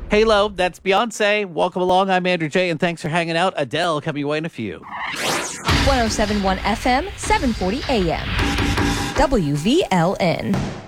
Halo, that's Beyonce. Welcome along. I'm Andrew J, and thanks for hanging out. Adele coming your way in a few. 1071 FM, 740 AM. WVLN.